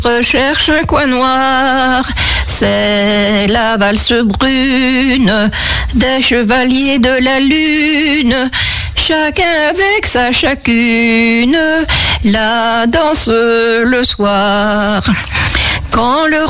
Recherche un coin noir, c'est la valse brune des chevaliers de la lune, chacun avec sa chacune, la danse le soir. Quand le